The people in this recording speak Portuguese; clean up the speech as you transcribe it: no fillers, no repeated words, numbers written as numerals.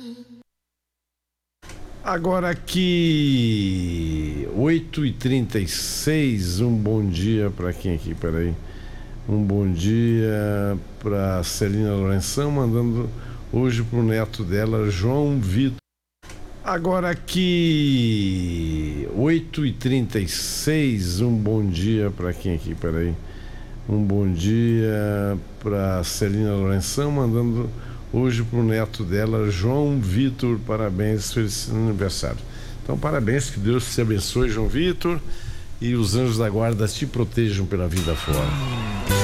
Agora aqui 8h36, um bom dia para quem aqui, peraí. Um bom dia para Celina Lourenção, mandando hoje pro neto dela, João Vitor. Agora aqui 8h36, um bom dia para quem aqui, peraí. Um bom dia para Celina Lourenção, mandando hoje pro neto dela, João Vitor, parabéns, feliz aniversário. Então, parabéns, que Deus te abençoe, João Vitor, e os anjos da guarda te protejam pela vida fora.